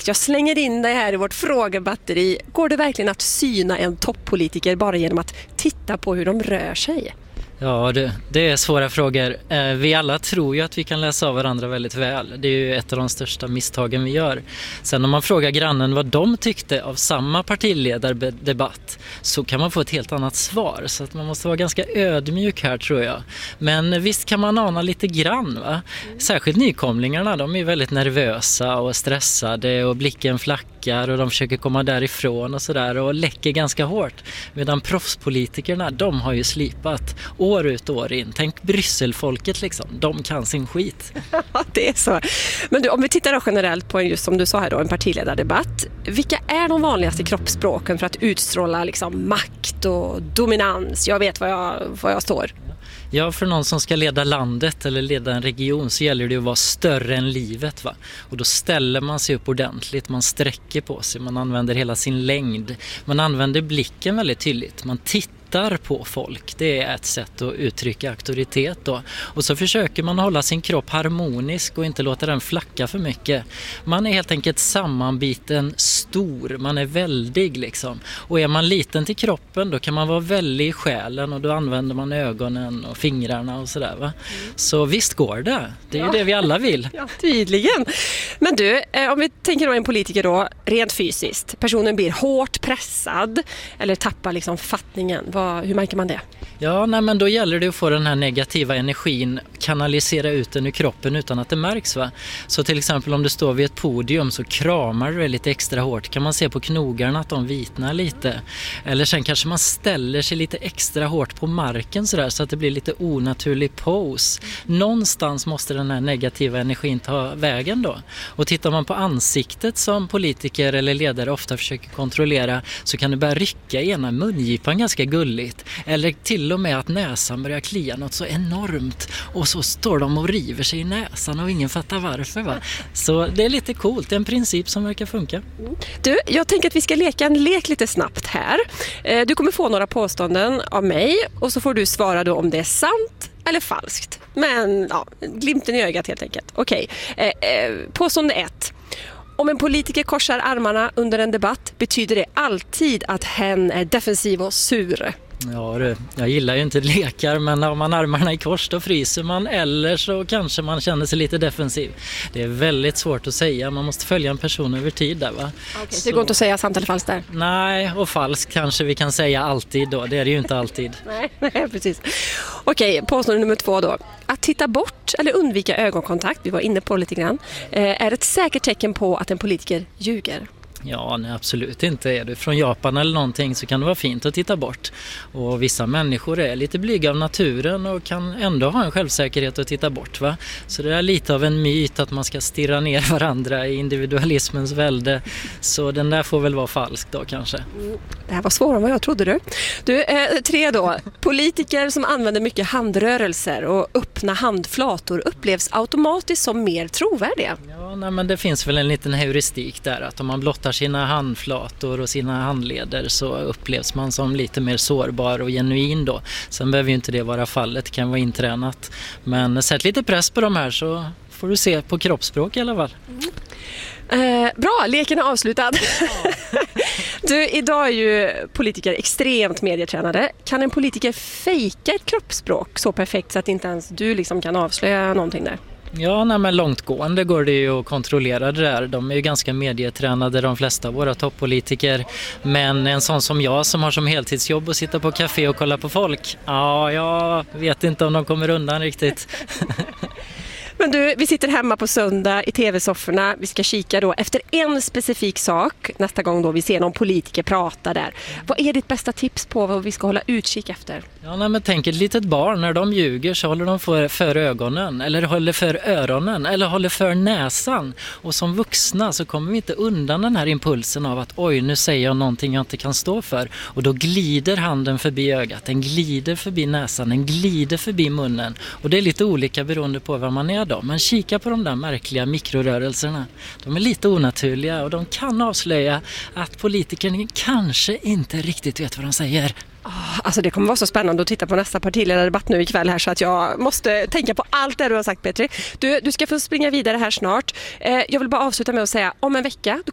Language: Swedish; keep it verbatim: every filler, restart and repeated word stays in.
sist. Jag slänger in dig här i vårt frågebatteri. Går det verkligen att syna en toppolitiker bara genom att titta på hur de rör sig? Ja, det, det är svåra frågor. Eh, vi alla tror ju att vi kan läsa av varandra väldigt väl. Det är ju ett av de största misstagen vi gör. Sen om man frågar grannen vad de tyckte av samma partiledardebatt så kan man få ett helt annat svar. Så att man måste vara ganska ödmjuk här, tror jag. Men visst kan man ana lite grann, va? Särskilt nykomlingarna, de är väldigt nervösa och stressade och blicken flackar och de försöker komma därifrån och sådär och läcker ganska hårt. Medan proffspolitikerna, de har ju slipat år ut och år in. Tänk Brysselfolket liksom. De kan sin skit. Ja, det är så. Men du, om vi tittar då generellt på en, just som du sa här då, en partiledardebatt. Vilka är de vanligaste kroppsspråken för att utstråla liksom makt och dominans? Jag vet vad jag, vad jag står. Ja, för någon som ska leda landet eller leda en region så gäller det att vara större än livet, va? Och då ställer man sig upp ordentligt, man sträcker på sig, man använder hela sin längd. Man använder blicken väldigt tydligt, man tittar på folk. Det är ett sätt att uttrycka auktoritet då. Och så försöker man hålla sin kropp harmonisk och inte låta den flacka för mycket. Man är helt enkelt sammanbiten stor, man är väldig liksom. Och är man liten till kroppen då kan man vara väldig i själen och då använder man ögonen och fingrarna och sådär, va? Mm. Så visst går det. Det är ja. ju det vi alla vill. Ja, tydligen. Men du, om vi tänker då en politiker då, rent fysiskt. Personen blir hårt pressad eller tappar liksom fattningen. Vad, hur märker man det? Ja, nej, men då gäller det att få den här negativa energin kanalisera ut den ur kroppen utan att det märks, va? Så till exempel om du står vid ett podium så kramar du det lite extra hårt. Kan man se på knogarna att de vitnar lite. Eller sen kanske man ställer sig lite extra hårt på marken sådär så att det blir lite onaturlig pose. Någonstans måste den här negativa energin ta vägen då. Och tittar man på ansiktet som politiker eller ledare ofta försöker kontrollera så kan du börja rycka i ena mungipan ganska gulligt. Eller till och med att näsan börjar klia något så enormt och så står de och river sig i näsan och ingen fattar varför, va? Så det är lite coolt, det är en princip som verkar funka. Du, jag tänker att vi ska leka en lek lite snabbt här. Du kommer få några påståenden av mig och så får du svara då om det är sant eller falskt. Men ja, glimten i ögat helt enkelt. Okej, eh, eh, påstående ett. Om en politiker korsar armarna under en debatt betyder det alltid att hen är defensiv och sur. Ja du, jag gillar ju inte lekar, men har man armarna i kors då fryser man eller så kanske man känner sig lite defensiv. Det är väldigt svårt att säga, man måste följa en person över tid där, va? Okay, så det går inte att säga sant eller falskt där? Nej, och falskt kanske vi kan säga alltid då, det är det ju inte alltid. nej, nej, precis. Okej, påstående nummer två då. Att titta bort eller undvika ögonkontakt, vi var inne på lite grann, är ett säkert tecken på att en politiker ljuger. Ja, nej, absolut inte. Är du från Japan eller någonting så kan det vara fint att titta bort. Och vissa människor är lite blyga av naturen och kan ändå ha en självsäkerhet att titta bort, va? Så det är lite av en myt att man ska stirra ner varandra i individualismens välde. Så den där får väl vara falsk då kanske. Det här var svårare än vad jag trodde du. Du, eh, tre då. Politiker som använder mycket handrörelser och öppna handflator upplevs automatiskt som mer trovärdiga. Ja, nej, men det finns väl en liten heuristik där att om man blottar sina handflator och sina handleder så upplevs man som lite mer sårbar och genuin då. Sen behöver ju inte det vara fallet, det kan vara intränat. Men sätt lite press på de här så får du se på kroppsspråk i alla fall. Mm. Eh, bra, leken är avslutad. Ja. Du, idag är ju politiker extremt medietränade. Kan en politiker fejka ett kroppsspråk så perfekt så att inte ens du liksom kan avslöja någonting där? Ja, nej, men långtgående går det ju att kontrollera det där. De är ju ganska medietränade, de flesta av våra toppolitiker. Men en sån som jag som har som heltidsjobb att sitta på café och kolla på folk, ja, jag vet inte om de kommer undan riktigt. Men du, vi sitter hemma på söndag i tv-sofforna. Vi ska kika då efter en specifik sak nästa gång då vi ser någon politiker prata där. Vad är ditt bästa tips på vad vi ska hålla utkik efter? Ja, nej, men tänk ett litet barn, när de ljuger så håller de för, för ögonen eller håller för öronen eller håller för näsan. Och som vuxna så kommer vi inte undan den här impulsen av att oj, nu säger jag någonting jag inte kan stå för. Och då glider handen förbi ögat, den glider förbi näsan, den glider förbi munnen. Och det är lite olika beroende på vad man är då. Men kika på de där märkliga mikrorörelserna. De är lite onaturliga och de kan avslöja att politikern kanske inte riktigt vet vad de säger. Alltså det kommer vara så spännande att titta på nästa partiledardebatt nu ikväll här så att jag måste tänka på allt det du har sagt, Petri. Du, du ska få springa vidare här snart. Eh, jag vill bara avsluta med att säga om en vecka